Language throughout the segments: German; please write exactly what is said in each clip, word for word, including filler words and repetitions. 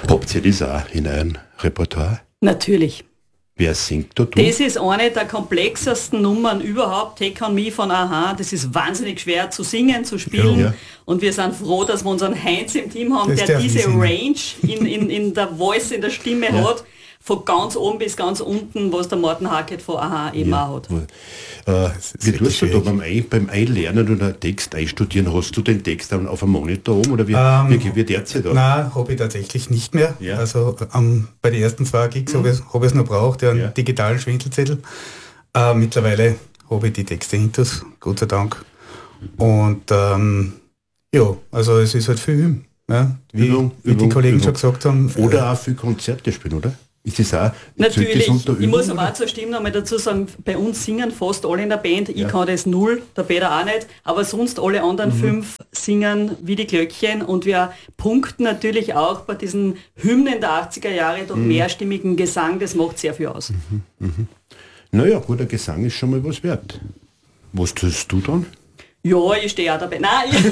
Habt ihr das auch in eurem Repertoire? Natürlich. Wer singt da? Du? Das ist eine der komplexesten Nummern überhaupt. Take on Me von a-ha. Das ist wahnsinnig schwer zu singen, zu spielen. Ja. Und wir sind froh, dass wir unseren Heinz im Team haben, Das der darf diese ich singen. Range in, in, in der Voice, in der Stimme Ja. hat. Von ganz oben bis ganz unten, was der Martin Hackett von a-ha eben Ja. auch hat. Äh, ist wie wirklich tust du da schwierig. beim, Ein, beim Einlernen oder einen Text einstudieren? Hast du den Text dann auf einem Monitor oben oder wie, Ähm, wie, wie derzeit da? Nein, habe ich tatsächlich nicht mehr. Ja. Also ähm, bei den ersten zwei Gigs habe ich hab ich es noch braucht, ja, einen Ja. digitalen Schwindelzettel. Äh, mittlerweile habe ich die Texte hinter, Gott sei Dank. Und ähm, ja, also es ist halt viel Üben. Ja, wie, Übung, wie Übung, die Kollegen Übung. schon gesagt haben. Oder auch viel Konzerte spielen, oder? Ist das auch zählt Natürlich, das unter ich Übung, muss aber oder? auch zur Stimme nochmal dazu sagen, bei uns singen fast alle in der Band, ich Ja. kann das null, der Peter auch nicht, aber sonst alle anderen Mhm. fünf singen wie die Glöckchen und wir punkten natürlich auch bei diesen Hymnen der achtziger Jahre durch Mhm. mehrstimmigen Gesang, das macht sehr viel aus. Naja, guter Gesang ist schon mal was wert. Was tust du dann? Ja, ich stehe auch dabei. Nein, ich,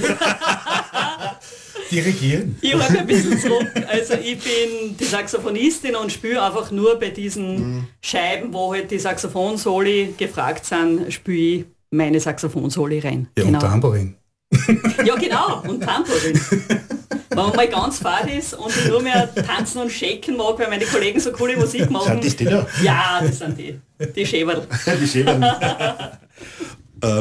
Dirigieren. ich halte ein bisschen zurück. Also ich bin die Saxophonistin und spiele einfach nur bei diesen Scheiben, wo halt die Saxophonsoli gefragt sind, spiele ich meine Saxophonsoli rein. Ja, und Tambourin. Ja, genau, und Tambourin. Wenn man mal ganz fad ist und ich nur mehr tanzen und shaken mag, weil meine Kollegen so coole Musik machen. Sind das die da? Ja, das sind die. Die Schäberl. Die Schäben. äh,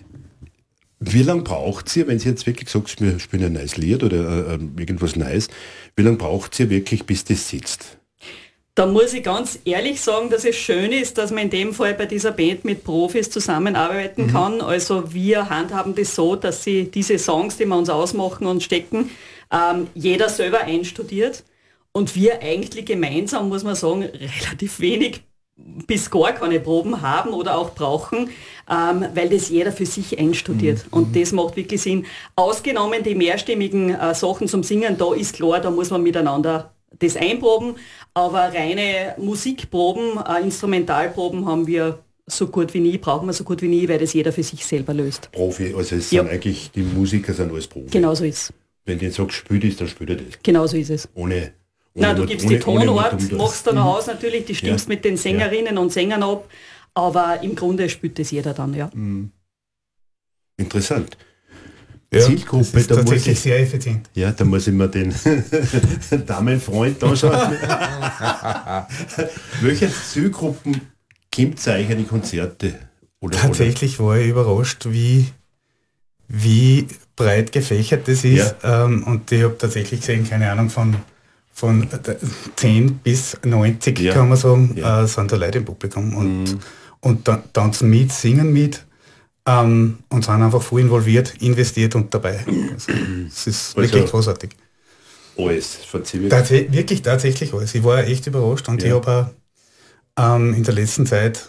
wie lange braucht ihr, wenn Sie jetzt wirklich sagt, wir spielen ein neues Lied oder äh, irgendwas Neues, wie lange braucht ihr wirklich, bis das sitzt? Da muss ich ganz ehrlich sagen, dass es schön ist, dass man in dem Fall bei dieser Band mit Profis zusammenarbeiten kann. Also wir handhaben das so, dass sie diese Songs, die wir uns ausmachen und stecken, ähm, jeder selber einstudiert und wir eigentlich gemeinsam, muss man sagen, relativ wenig bis gar keine Proben haben oder auch brauchen, ähm, weil das jeder für sich einstudiert. Mhm. Und das macht wirklich Sinn. Ausgenommen die mehrstimmigen äh, Sachen zum Singen, da ist klar, da muss man miteinander das einproben, aber reine Musikproben, äh, Instrumentalproben haben wir so gut wie nie, brauchen wir so gut wie nie, weil das jeder für sich selber löst. Profi, also es Ja. sind eigentlich, die Musiker sind alles Profi. Genau so ist es. Wenn die sagt, spielt ist, dann spielt er das. Genau so ist es. Ohne, ohne Na, du Not- gibst ohne- die ohne Tonart, Not um das. machst dann aus natürlich, die stimmst Ja. mit den Sängerinnen und Sängern ab, aber im Grunde spielt das jeder dann, ja. Interessant. Ja, Zielgruppe, das ist da muss tatsächlich ich, sehr effizient. ja, da muss ich mir den Damenfreund anschauen. Welche Zielgruppen kommt es euch an die Konzerte? Oder, Tatsächlich war ich überrascht, wie, wie breit gefächert das ist. Ähm, und ich habe tatsächlich gesehen, keine Ahnung, von, von zehn bis neunzig, Ja. kann man sagen, Ja. äh, sind da Leute im Publikum. Und, und ta- tanzen mit, singen mit ähm, und sind einfach voll involviert, investiert und dabei. Also, es ist Also- wirklich großartig. Oder alles, verziehe Tats wirklich tatsächlich alles. Ich war echt überrascht und Ja. ich habe auch ähm, in der letzten Zeit,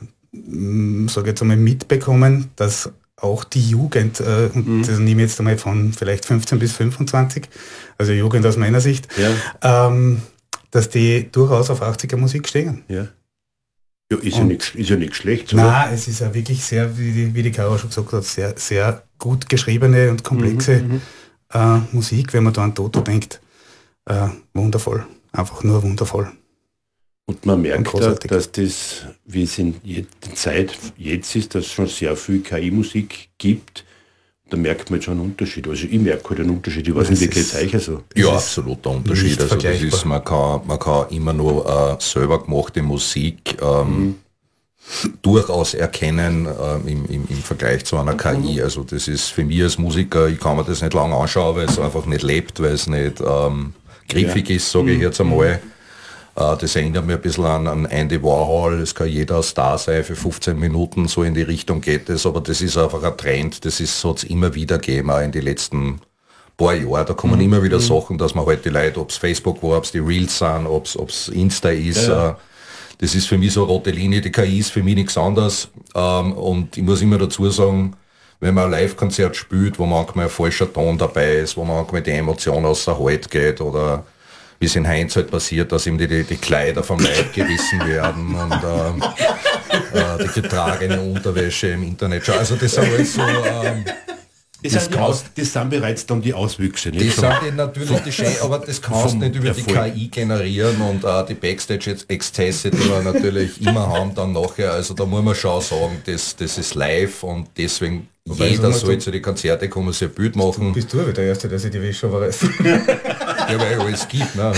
sage jetzt einmal, mitbekommen, dass auch die Jugend, äh, und Mhm. das nehme ich jetzt einmal von vielleicht fünfzehn bis fünfundzwanzig, also Jugend aus meiner Sicht, Ja. ähm, dass die durchaus auf achtziger Musik stehen. Ja. Ja, ist, ja Und- nicht, ist ja nicht schlecht, oder? Nein, es ist ja wirklich sehr, wie die, wie die Caro schon gesagt hat, sehr, sehr gut geschriebene und komplexe Mhm, äh, Musik, wenn man da an Toto denkt. Äh, wundervoll, einfach nur wundervoll. Und man merkt, Und da, großartig. dass das, wie es in der Zeit jetzt ist, dass es schon sehr viel K I-Musik gibt. Da merkt man jetzt schon einen Unterschied. Also ich merke halt einen Unterschied. Ich weiß Das nicht, wie geht ist- es euch also? Das Ja, ist absoluter Unterschied. nicht Also das vergleichbar. ist, man kann, man kann immer nur äh, selber gemachte Musik ähm, durchaus erkennen ähm, im, im, im Vergleich zu einer K I. Also das ist für mich als Musiker, ich kann mir das nicht lange anschauen, weil es einfach nicht lebt, weil es nicht ähm, griffig ist, sage ich jetzt einmal. Äh, das erinnert mich ein bisschen an, an Andy Warhol, es kann jeder Star sein für fünfzehn Minuten, so in die Richtung geht es, aber das ist einfach ein Trend, das ist so immer wieder gegeben, auch in die letzten paar Jahre, da kommen immer wieder Sachen, dass man halt die Leute, ob es Facebook war, ob es die Reels sind, ob es Insta ist, Ja, ja. äh, das ist für mich so eine rote Linie, die K I ist für mich nichts anderes ähm, und ich muss immer dazu sagen, wenn man ein Live-Konzert spielt, wo manchmal ein falscher Ton dabei ist, wo manchmal die Emotion außer Halt geht oder wie es in Heinz halt passiert, dass ihm die, die, die Kleider vom Leib gerissen werden und ähm, äh, die getragene Unterwäsche im Internet. Also das sind alles so, ähm, Das, das, sind aus, das sind bereits dann die Auswüchse. Nicht? Das sind natürlich die Schei, aber das kannst du nicht über Erfolg. Die K I generieren und uh, die Backstage-Exzesse, die wir natürlich immer haben dann nachher. Also da muss man schon sagen, das, das ist live und deswegen Wobei jeder soll zu den Konzerte kommen, sich ein Bild machen. Bist du aber der Erste, der sich die Wäsche weiß. Ja, weil alles gibt. Ne?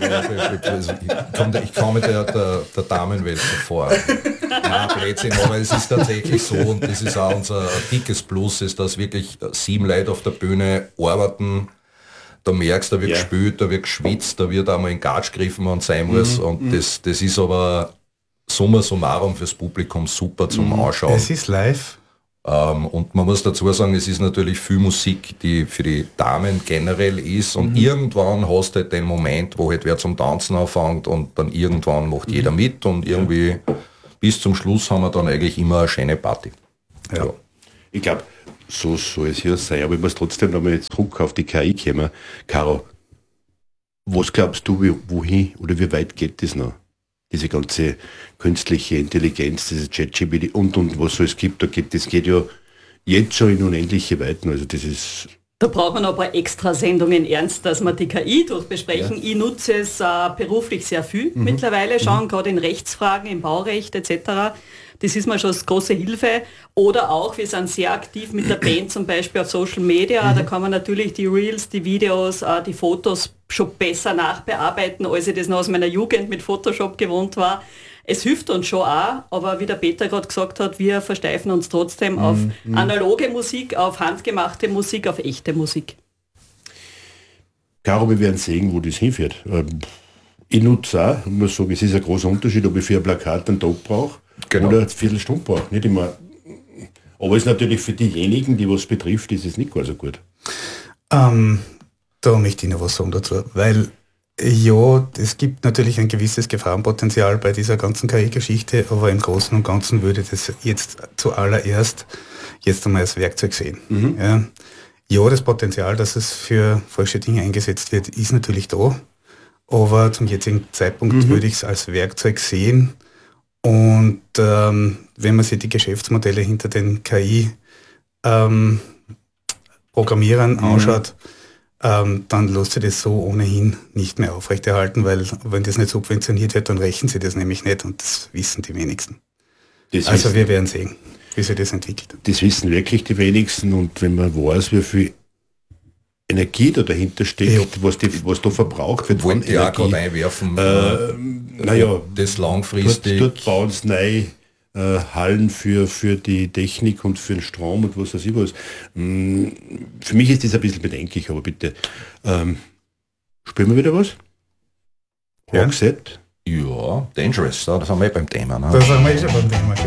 Ich komme komm mit der, der, der Damenwelt vor. Nein, Blödsinn, aber es ist tatsächlich so und das ist auch unser dickes Plus, ist, dass wirklich sieben Leute auf der Bühne arbeiten. Da merkst du, da wird ja. gespielt, da wird geschwitzt, da wird einmal in Gatsch gegriffen, wenn es sein muss. Mhm. Und das, das ist aber summa summarum fürs Publikum super zum mhm. Anschauen. Es ist live. Ähm, und man muss dazu sagen, es ist natürlich viel Musik, die für die Damen generell ist. Und mhm. irgendwann hast du halt den Moment, wo halt wer zum Tanzen anfängt und dann irgendwann macht mhm. jeder mit und irgendwie ja. bis zum Schluss haben wir dann eigentlich immer eine schöne Party. Ja. Ja. Ich glaube, so soll es hier sein, aber ich muss trotzdem nochmal jetzt zurück auf die K I kommen. Caro, was glaubst du, wie, wohin oder wie weit geht das noch? Diese ganze künstliche Intelligenz, diese ChatGPT und und was so es gibt, da geht, das geht ja jetzt schon in unendliche Weiten. Also das ist. Da braucht man aber extra Sendungen ernst, dass wir die K I durchbesprechen. Ja. Ich nutze es äh, beruflich sehr viel mhm. mittlerweile schon, mhm. gerade in Rechtsfragen, im Baurecht et cetera. Das ist mir schon eine große Hilfe. Oder auch, wir sind sehr aktiv mit der Band zum Beispiel auf Social Media. Mhm. Da kann man natürlich die Reels, die Videos, äh, die Fotos schon besser nachbearbeiten, als ich das noch aus meiner Jugend mit Photoshop gewohnt war. Es hilft uns schon auch, aber wie der Peter gerade gesagt hat, wir versteifen uns trotzdem mhm. auf analoge Musik, auf handgemachte Musik, auf echte Musik. Caro, wir werden sehen, wo das hinführt. Ich nutze auch, ich muss sagen, es ist ein großer Unterschied, ob ich für ein Plakat einen Tag brauche genau. oder eine Viertelstunde brauche. Nicht immer. Aber es ist natürlich für diejenigen, die was betrifft, ist es nicht gar so gut. Ähm, da möchte ich noch was sagen dazu, weil ja, es gibt natürlich ein gewisses Gefahrenpotenzial bei dieser ganzen K I-Geschichte, aber im Großen und Ganzen würde das jetzt zuallererst jetzt einmal als Werkzeug sehen. Mhm. Ja. ja, das Potenzial, dass es für falsche Dinge eingesetzt wird, ist natürlich da, aber zum jetzigen Zeitpunkt mhm. würde ich es als Werkzeug sehen und ähm, wenn man sich die Geschäftsmodelle hinter den K I-Programmierern ähm, anschaut, mhm. Ähm, dann lässt sich das so ohnehin nicht mehr aufrechterhalten, weil wenn das nicht subventioniert wird, dann rächen sie das nämlich nicht und das wissen die wenigsten. Das also wissen, wir werden sehen, wie sich das entwickelt. Das wissen wirklich die wenigsten und wenn man weiß, wie viel Energie da dahinter steckt, ja. was, die, was da verbraucht wird. Wollte ich auch gerade einwerfen, äh, naja, das langfristig. Dort, dort bauen sie neu äh, Hallen für, für die Technik und für den Strom und was weiß ich was. Mm, für mich ist das ein bisschen bedenklich, aber bitte. Ähm, spielen wir wieder was? Ja. Roxette? Ja, Dangerous, das haben wir eh beim Thema. Ne? Das haben wir eh schon beim Thema, genau.